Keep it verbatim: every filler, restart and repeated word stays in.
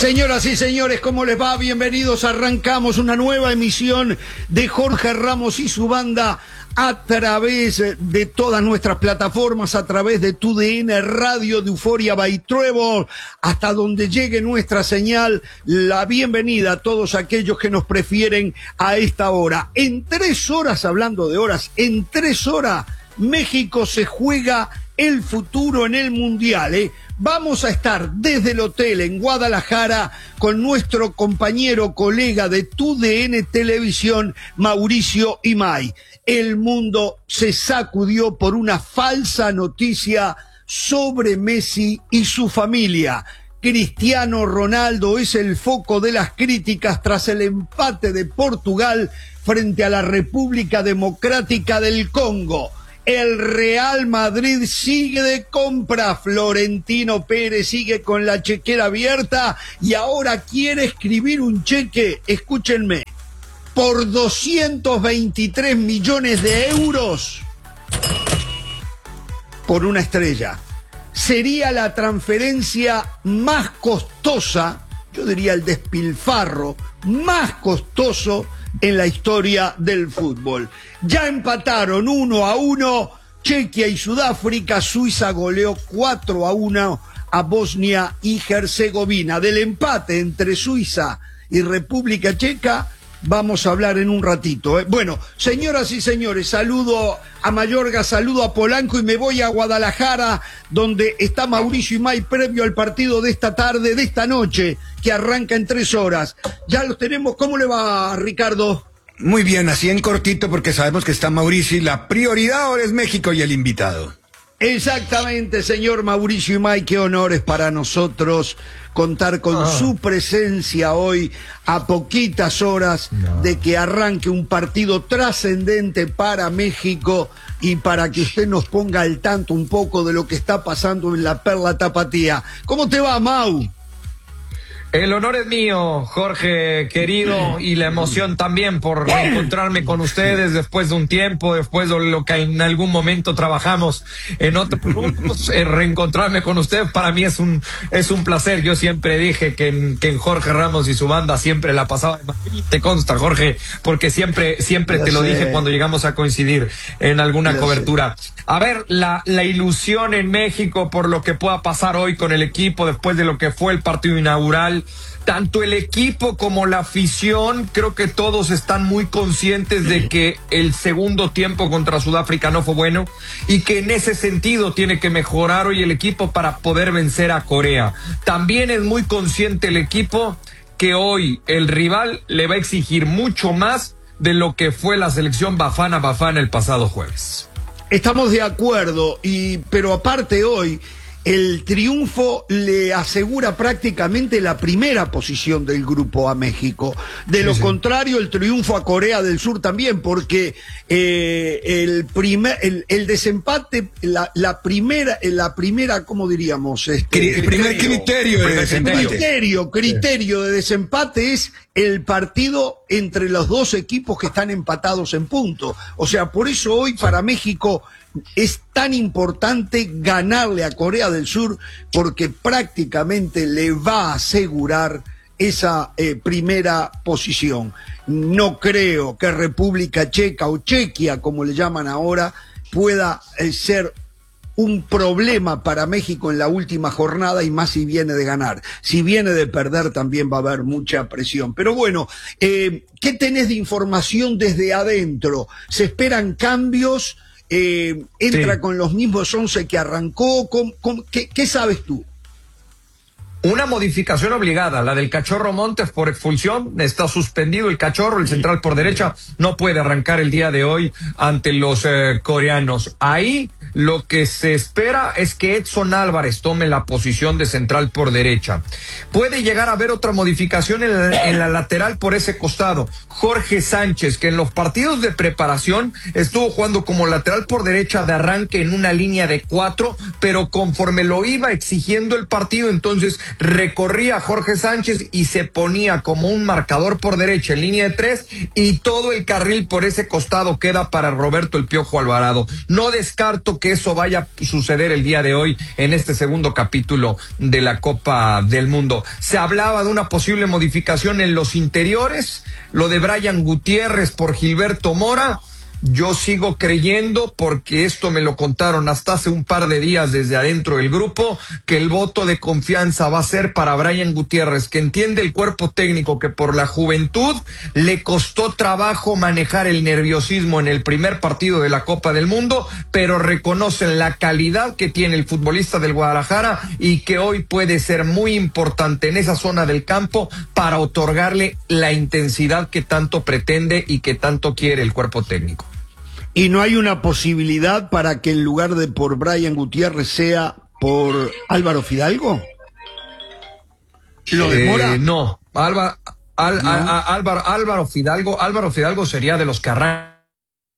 Señoras y señores, ¿cómo les va? Bienvenidos. Arrancamos una nueva emisión de Jorge Ramos y su banda a través de todas nuestras plataformas, a través de Tu D N Radio, de Euforia by Trevor, hasta donde llegue nuestra señal. La bienvenida a todos aquellos que nos prefieren a esta hora. En tres horas, hablando de horas, en tres horas México se juega el futuro en el Mundial, ¿eh? Vamos a estar desde el hotel en Guadalajara con nuestro compañero, colega de Tu D N Televisión, Mauricio Imay. El mundo se sacudió por una falsa noticia sobre Messi y su familia. Cristiano Ronaldo es el foco de las críticas tras el empate de Portugal frente a la República Democrática del Congo. El Real Madrid sigue de compra, Florentino Pérez sigue con la chequera abierta y ahora quiere escribir un cheque, escúchenme, por doscientos veintitrés millones de euros por una estrella. Sería la transferencia más costosa, yo diría el despilfarro más costoso en la historia del fútbol. Ya empataron uno a uno Chequia y Sudáfrica. Suiza goleó cuatro a uno a Bosnia y Herzegovina. Del empate entre Suiza y República Checa vamos a hablar en un ratito, ¿eh? Bueno, señoras y señores, saludo a Mayorga, saludo a Polanco y me voy a Guadalajara, donde está Mauricio Imay previo al partido de esta tarde, de esta noche, que arranca en tres horas. Ya los tenemos. ¿Cómo le va, Ricardo? Muy bien, así en cortito, porque sabemos que está Mauricio y la prioridad ahora es México y el invitado. Exactamente, señor Mauricio Imay, qué honor es para nosotros contar con oh. su presencia hoy a poquitas horas no. de que arranque un partido trascendente para México y para que usted nos ponga al tanto un poco de lo que está pasando en la Perla Tapatía. ¿Cómo te va, Mau? El honor es mío, Jorge, querido, y la emoción también por reencontrarme con ustedes después de un tiempo, después de lo que en algún momento trabajamos en otros grupos. Reencontrarme con ustedes para mí es un es un placer. Yo siempre dije que en, que en Jorge Ramos y su banda siempre la pasaba de maravilla. Te consta, Jorge, porque siempre siempre te lo dije cuando llegamos a coincidir en alguna cobertura. A ver, la, la ilusión en México por lo que pueda pasar hoy con el equipo después de lo que fue el partido inaugural. Tanto el equipo como la afición, creo que todos están muy conscientes de que el segundo tiempo contra Sudáfrica no fue bueno y que en ese sentido tiene que mejorar hoy el equipo para poder vencer a Corea. También es muy consciente el equipo que hoy el rival le va a exigir mucho más de lo que fue la selección Bafana Bafana el pasado jueves. Estamos de acuerdo, y pero aparte hoy el triunfo le asegura prácticamente la primera posición del grupo a México. De lo sí, sí. contrario, el triunfo a Corea del Sur también, porque eh, el primer, el, el desempate, la, la primera, la primera, ¿cómo diríamos? Este, el primer criterio, criterio, de desempate. criterio, criterio de desempate es el partido entre los dos equipos que están empatados en punto. O sea, por eso hoy para México es tan importante ganarle a Corea del Sur, porque prácticamente le va a asegurar esa eh, primera posición. No creo que República Checa o Chequia, como le llaman ahora, pueda eh, ser un problema para México en la última jornada, y más si viene de ganar. Si viene de perder también va a haber mucha presión. Pero bueno, eh, ¿qué tenés de información desde adentro? ¿Se esperan cambios? Eh, ¿Entra sí. con los mismos once que arrancó? ¿Con, con, qué, ¿Qué sabes tú? Una modificación obligada, la del Cachorro Montes por expulsión. Está suspendido el Cachorro, el central por derecha no puede arrancar el día de hoy ante los eh, coreanos. Ahí lo que se espera es que Edson Álvarez tome la posición de central por derecha. Puede llegar a haber otra modificación en la, en la lateral por ese costado. Jorge Sánchez, que en los partidos de preparación estuvo jugando como lateral por derecha de arranque en una línea de cuatro, pero conforme lo iba exigiendo el partido, entonces recorría a Jorge Sánchez y se ponía como un marcador por derecha en línea de tres, y todo el carril por ese costado queda para Roberto El Piojo Alvarado. No descarto que que eso vaya a suceder el día de hoy en este segundo capítulo de la Copa del Mundo. Se hablaba de una posible modificación en los interiores, lo de Brian Gutiérrez por Gilberto Mora. Yo sigo creyendo, porque esto me lo contaron hasta hace un par de días desde adentro del grupo, que el voto de confianza va a ser para Brian Gutiérrez, que entiende el cuerpo técnico que por la juventud le costó trabajo manejar el nerviosismo en el primer partido de la Copa del Mundo, pero reconocen la calidad que tiene el futbolista del Guadalajara y que hoy puede ser muy importante en esa zona del campo para otorgarle la intensidad que tanto pretende y que tanto quiere el cuerpo técnico. ¿Y no hay una posibilidad para que en lugar de por Brian Gutiérrez sea por Álvaro Fidalgo? ¿Lo demora? Eh, no, Álvaro, Al, no. A, a, Álvaro, Álvaro Fidalgo, Álvaro Fidalgo sería de los que arrancan